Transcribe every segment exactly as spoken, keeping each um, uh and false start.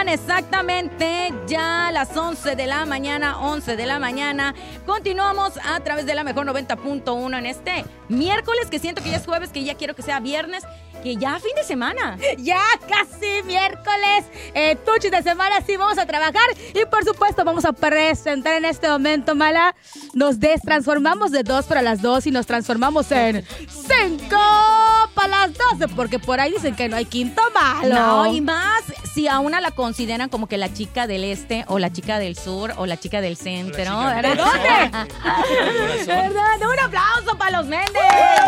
exactamente ya las once de la mañana, once de la mañana. Continuamos a través de la mejor noventa punto uno en este miércoles, que siento que ya es jueves, que ya quiero que sea viernes, que ya fin de semana. Ya casi miércoles, eh, tuchis de semana, sí vamos a trabajar y por supuesto vamos a presentar en este momento, Mala. Nos destransformamos de dos para las dos y nos transformamos en cinco para las doce, porque por ahí dicen que no hay quinto malo. No, y más si a una la consideran como que la chica del este o la chica del sur o la chica del centro. ¿De dónde? ¿Verdad? Un aplauso para los Méndez.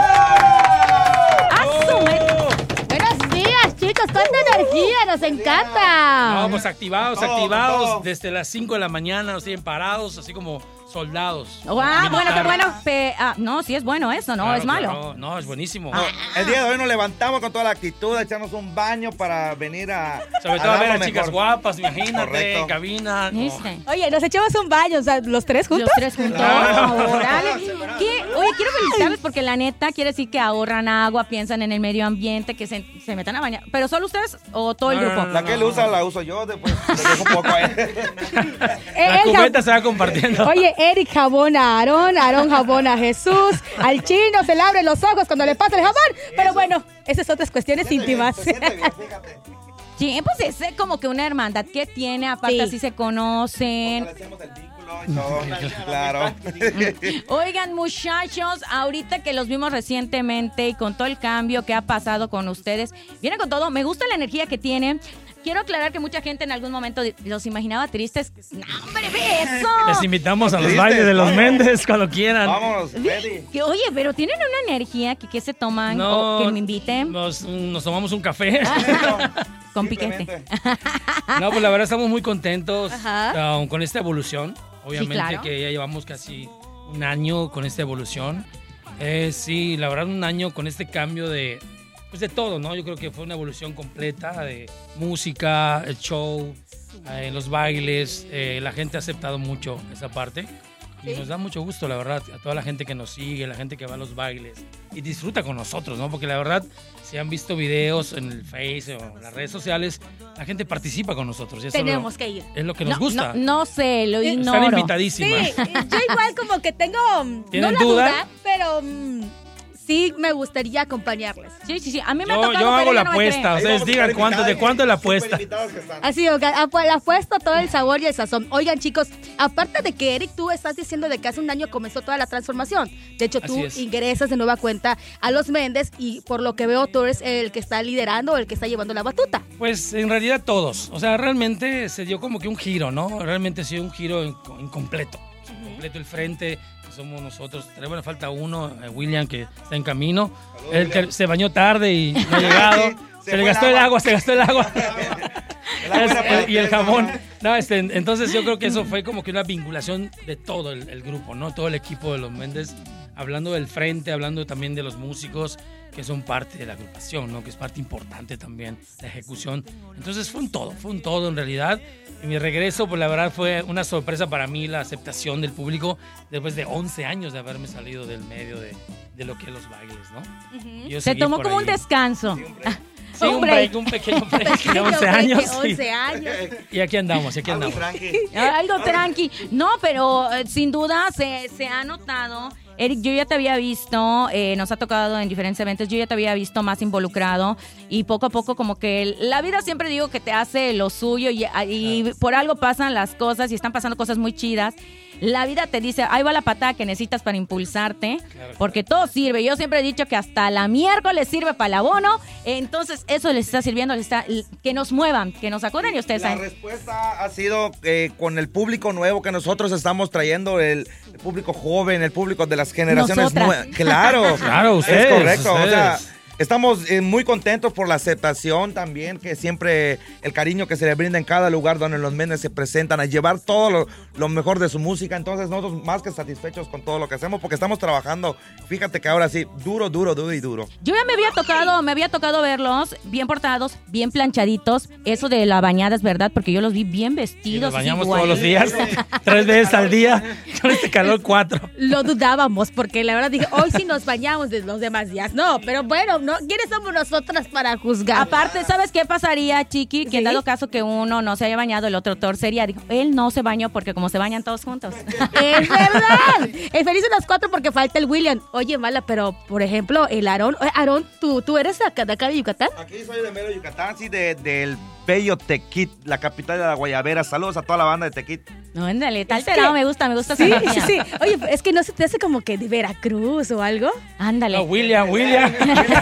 ¡Asume! Buenos días, chicos, cuánta energía, nos encanta. No, pues activados, Todo, activados. todo. Desde las cinco de la mañana nos tienen parados, así como soldados. Ah, bueno, qué Militar. bueno. Pe- ah, no, sí es bueno eso, no Claro, es malo. claro. No, es buenísimo. No, el día de hoy nos levantamos con toda la actitud, a echarnos un baño para venir a. Sobre todo a ver a darlo chicas mejor. guapas, imagínate, Correcto. en cabina. No. ¿Viste? Oye, nos echamos un baño, o sea, los tres juntos. Los tres juntos. Claro. Órale. ¿Qué? Oye, quiero felicitarles porque la neta quiere decir que ahorran agua, piensan en el medio ambiente, que se, se metan a bañar. ¿Pero solo ustedes o todo el No, no, grupo? no, La que él usa la uso yo, después le dejo un poco a él. Eh, La el cubeta jab- se va compartiendo. Oye, Eric jabón a Aarón, Aarón jabón a Jesús, al chino se le abren los ojos cuando le pasa el jabón, pero bueno, esas son otras cuestiones íntimas. Se siente bien, fíjate. Sí, pues es como que una hermandad que tiene, aparte Sí. así se conocen. Fortalecemos el vínculo y todo. Claro. Oigan, muchachos, ahorita que los vimos recientemente y con todo el cambio que ha pasado con ustedes, vienen con todo. Me gusta la energía que tienen. Quiero aclarar que mucha gente en algún momento los imaginaba tristes. ¡No, hombre, ve eso! Les invitamos a los Tristes, bailes de los vamos. Méndez cuando quieran. Vámonos, ready. Que, oye, pero tienen una energía que, que se toman No, o que me inviten Nos, nos tomamos un café. con piquete. Simplemente. No, pues la verdad estamos muy contentos Ajá. um, con esta evolución. Obviamente claro. que ya llevamos casi un año con esta evolución. Eh, sí, la verdad un año con este cambio de, pues de todo, ¿no? Yo creo que fue una evolución completa de música, el show, eh, los bailes. Eh, la gente ha aceptado mucho esa parte. Y nos da mucho gusto, la verdad, a toda la gente que nos sigue, la gente que va a los bailes y disfruta con nosotros, ¿no? Porque la verdad, si han visto videos en el Face o en las redes sociales, la gente participa con nosotros. Y eso Tenemos lo- que ir. Es lo que nos No, gusta. no, no sé, lo Están ignoro. Están Sí, invitadísimas. yo igual como que tengo, mm, no ¿Tienen la duda? duda, pero mm, sí me gustaría acompañarles. Sí, sí, sí. A mí me ha Yo, tocado, yo pero hago la no me creen. apuesta. Ahí Ustedes vamos a digan estar cuánto, de invitados, cuánto es la súper apuesta. invitados que están. Así, oigan, apu- le apuesto todo el sabor y el sazón. Oigan, chicos, aparte de que Eric, tú estás diciendo de que hace un año comenzó toda la transformación. De hecho, tú Así es. ingresas de nueva cuenta a los Méndez y por lo que veo, tú eres el que está liderando o el que está llevando la batuta. Pues en realidad todos. O sea, realmente se dio como que un giro, ¿no? Realmente ha sido un giro in- incompleto. Incompleto el frente, que somos nosotros. Bueno, falta uno, eh, William, que está en camino. Saludos, Él que William. se bañó tarde y no ha llegado. Sí, se se le fue gastó el el agua. agua, se gastó el agua. El agua era para y el ustedes, jamón. ¿no? No, este, entonces yo creo que eso fue como que una vinculación de todo el, el grupo, ¿no? Todo el equipo de los Méndez, hablando del frente, hablando también de los músicos que son parte de la agrupación, ¿no? Que es parte importante también, la ejecución. Entonces fue un todo, fue un todo en realidad. Y mi regreso, pues la verdad fue una sorpresa para mí la aceptación del público después de once años de haberme salido del medio de, de lo que es los bailes, ¿no? Y yo Se seguí tomó por como un ahí. descanso. Sí, hombre. Sí, un break, un pequeño break de once años. sí. once años. Y aquí andamos, y aquí Algo andamos. tranqui. Algo tranqui. No, pero eh, sin duda se, se ha notado. Eric, yo ya te había visto, eh, nos ha tocado en diferentes eventos, yo ya te había visto más involucrado y poco a poco como que el- la vida siempre digo que te hace lo suyo y, y por algo pasan las cosas y están pasando cosas muy chidas. La vida te dice, ahí va la patada que necesitas para impulsarte, Claro. porque todo sirve. Yo siempre he dicho que hasta la miércoles sirve para el abono, entonces eso les está sirviendo, les está, que nos muevan, que nos acuden y ustedes La saben. respuesta ha sido eh, con el público nuevo que nosotros estamos trayendo, el, el público joven, el público de las generaciones Nosotras. nuevas. Claro, Claro, ustedes, es correcto. O sea, ustedes. estamos eh, muy contentos por la aceptación también, que siempre el cariño que se le brinda en cada lugar donde los Méndez se presentan, a llevar todo lo, lo mejor de su música. Entonces nosotros más que satisfechos con todo lo que hacemos, porque estamos trabajando, fíjate que ahora sí, duro, duro, duro y duro. Yo ya me había tocado, me había tocado verlos bien portados, bien planchaditos. Eso de la bañada es verdad, porque yo los vi bien Y vestidos. nos bañamos igual. todos los días, tres veces al día. Con este calor, cuatro. Lo dudábamos porque la verdad dije, hoy sí nos bañamos de los demás días. No, pero bueno, ¿no? ¿Quiénes somos nosotras para juzgar? Aparte, ¿sabes qué pasaría, Chiqui? Que ¿Sí? en dado caso que uno no se haya bañado, el otro torcería. Dijo, él no se bañó porque como se bañan todos juntos. ¡Es verdad! Es feliz unas cuatro porque falta el William. Oye, Mala, pero, por ejemplo, el Aarón. Oye, Aarón, ¿tú, ¿tú eres de acá, de acá de Yucatán? Aquí soy de Mero Yucatán, sí, de, del bello Tequit, la capital de la guayabera. Saludos a toda la banda de Tequit. No, ándale, está Es alterado, que- me gusta, me gusta Sí, esa sí, energía. sí. Oye, es que no se te hace como que de Veracruz o algo. Ándale. No, William, William.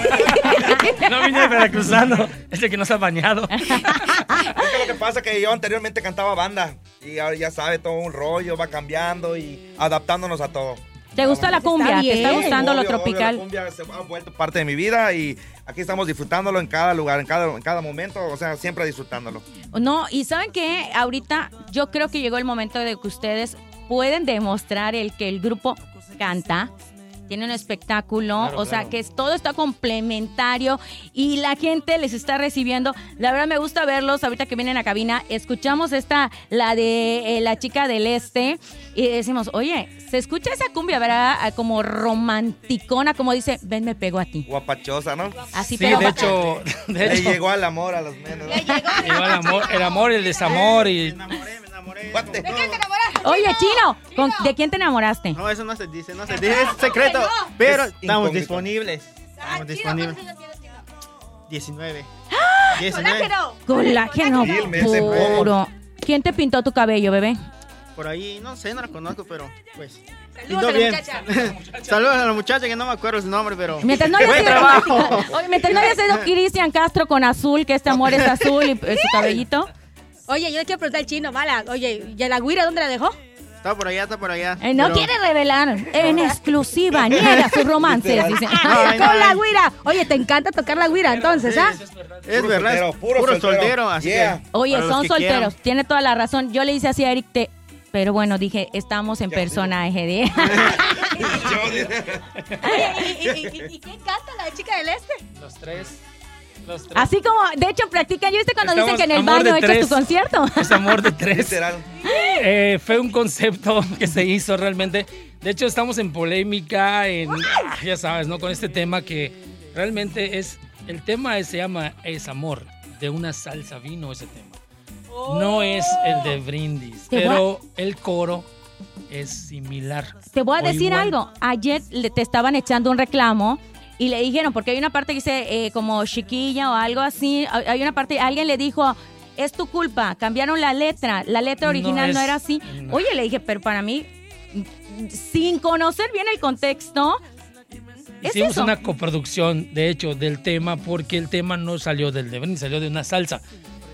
No vine de veracruzano. Es el que no se ha bañado. Es que lo que pasa es que yo anteriormente cantaba banda y ahora ya sabe, todo un rollo, va cambiando y adaptándonos a todo. ¿Te gusta la cumbia? ¿Te está bien. gustando lo Obvio, obvio, tropical? la cumbia se ha vuelto parte de mi vida y aquí estamos disfrutándolo en cada lugar, en cada, en cada momento, o sea, siempre disfrutándolo. No, y ¿saben qué? Ahorita yo creo que llegó el momento de que ustedes pueden demostrar el que el grupo canta, tiene un espectáculo, Claro, o sea, claro. que es- todo está complementario y la gente les está recibiendo. La verdad me gusta verlos ahorita que vienen a cabina. Escuchamos esta, la de eh, la chica del este y decimos, oye, se escucha esa cumbia, ¿verdad? Ah, como romanticona, como dice, ven, me pego a ti. Guapachosa, ¿no? Así, Sí, pero de hecho, de Le hecho llegó al amor a los menos. ¿no? llegó el amor, el amor, el desamor y Guate. Oye, Chino, ¿con- ¿de quién te enamoraste? No, eso no se dice, no se dice, es secreto. Pero Es estamos incógnito. disponibles. Estamos disponibles. diecinueve. ¡Ah! diecinueve. Colágeno Mil meses, puro. ¿Quién te pintó tu cabello, bebé? Por ahí, no sé, no la conozco, pero pues. Saludos pintó a la bien. muchacha. Saludos a la muchacha que no me acuerdo su nombre, pero. Mientras no haya Buen sido, trabajo. Oye, mientras no haya sido Cristian Castro con azul, que este amor es azul y eh, su cabellito. Oye, yo le quiero preguntar al Chino, Mala. Oye, ¿y a la güira dónde la dejó? Está por allá, está por allá. Eh, no pero- quiere revelar en exclusiva, niega sus romances, dice. Ay, no, Con la ay. güira. Oye, te encanta tocar la güira, entonces, ¿ah? Es Puro verdad, soltero, es puro puro, soltero. soltero, así Yeah. que. Oye, para los son que solteros, quieran. tiene toda la razón. Yo le hice así a Eric, te- pero bueno, dije, estamos en Ya, personaje de... ¿Y, y, y, y, y quién canta la chica del este? los tres. Los tres. Así como, de hecho, practican. ¿Yo viste cuando dicen Estamos que en el amor de baño echas tres. tu concierto? Es amor de tres. Literal. Eh, fue un concepto que se hizo realmente. De hecho, estamos en polémica, en, ah, ya sabes, ¿no? Con este tema que realmente es, el tema es- se llama Es amor, de una salsa vino ese tema. No es el de brindis, Te voy a- pero el coro es similar. Te voy a o decir igual. algo. Ayer le, te estaban echando un reclamo y le dijeron, porque hay una parte que dice eh, como chiquilla o algo así. Hay hay una parte, alguien le dijo, es tu culpa, cambiaron la letra. La letra No original no, es- era así. no. Oye, le dije, pero para mí, sin conocer bien el contexto, es Hicimos eso. una coproducción, de hecho, del tema, porque el tema no salió del de brindis, salió de una salsa.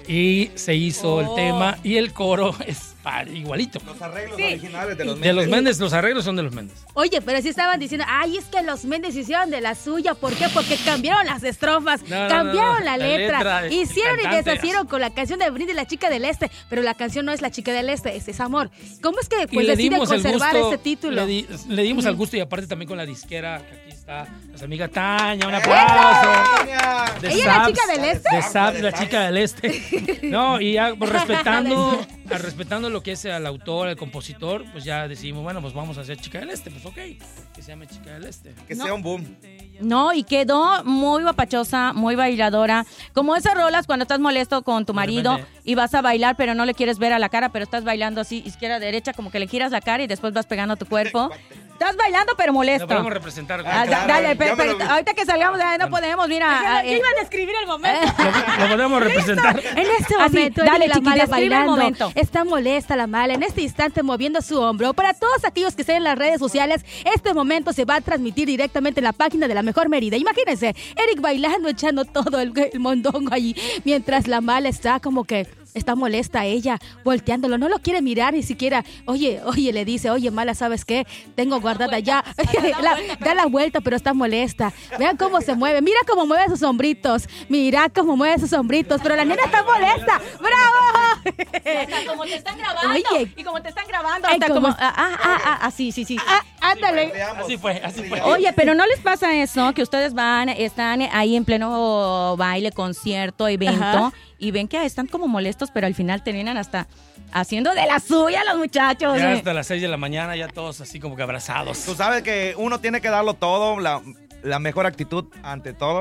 Y se hizo el Oh. tema y el coro es pa- igualito. Los arreglos originales de los De los Méndez. Méndez, los arreglos son de los Méndez. Oye, pero sí estaban diciendo, ay, es que los Méndez hicieron de la suya. ¿Por qué? Porque cambiaron las estrofas, No, no, cambiaron no, no. la La letra, letra, el hicieron y cantante. deshacieron con la canción de Brindis, la chica del este. Pero la canción no es la chica del este, es, es amor. ¿Cómo es que Y pues le deciden dimos el conservar gusto, ese título? Le, di- le dimos al gusto y aparte también con la disquera, que aquí está nuestra amiga Tania, un aplauso. De ¿Ella es la Saps, chica del este? De Saps, la chica del este. No, y ya pues, respetando, a- respetando lo que es al autor, al compositor, pues ya decidimos, bueno, pues vamos a hacer chica del este, pues ok, que se llame chica del este. Que No. sea un boom. No, y quedó muy guapachosa, muy bailadora. Como esas rolas cuando estás molesto con tu De marido repente. y vas a bailar, pero no le quieres ver a la cara, pero estás bailando así, izquierda, derecha, como que le giras la cara y después vas pegando tu cuerpo. Estás bailando, pero Lo molesto. podemos representar. Ah, da- claro, dale, ya pero, me pero lo vi. ahorita que salgamos, ya no podemos, mira. Yo eh, iba a describir el momento. Lo, lo podemos representar. En este Así, momento, dale, Eric la chiqui, mala describe el bailando. momento. Está molesta la mala en este instante moviendo su hombro. Para todos aquellos que estén en las redes sociales, este momento se va a transmitir directamente en la página de La Mejor Mérida. Imagínense, Eric bailando, echando todo el, el mondongo allí, mientras la mala está como que está molesta ella, volteándolo. No lo quiere mirar ni siquiera. Oye, oye, le dice, oye, mala, ¿sabes qué? Tengo guardada ya. La- da la vuelta, pero está molesta. Vean cómo se mueve. Mira cómo mueve sus hombritos. Mira cómo mueve sus hombritos. Pero la nena está molesta. ¡Bravo! hasta como te están grabando. Oye. Y como te están grabando, Ay, hasta como- como. Ah, ah, ah, ah, así, sí, sí. Ah, ándale. Veamos. Así fue, así fue. Oye, pero ¿no les pasa eso? Que ustedes van, están ahí en pleno baile, concierto, evento, Ajá. y ven que están como molestos, pero al final terminan hasta haciendo de la suya los muchachos. Ya eh. hasta las seis de la mañana, ya todos así como que abrazados. Tú sabes que uno tiene que darlo todo, la, la mejor actitud ante todo.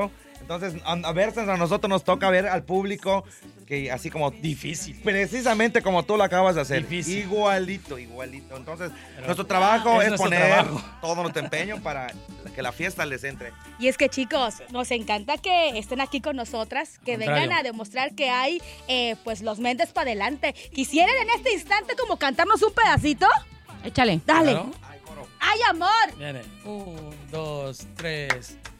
Entonces, a, a veces a nosotros nos toca ver al público que así como Difícil. precisamente como tú lo acabas de hacer. Difícil. Igualito, igualito. Entonces, Pero nuestro trabajo es es, nuestro poner trabajo. todo nuestro empeño para que la fiesta les entre. Y es que, chicos, nos encanta que estén aquí con nosotras, que Contrario. vengan a demostrar que hay, eh, pues, los Méndez para adelante. ¿Quisieran en este instante como cantarnos un pedacito? Échale. Dale. Claro. ¡Ay, amor! Viene. Un, dos, tres.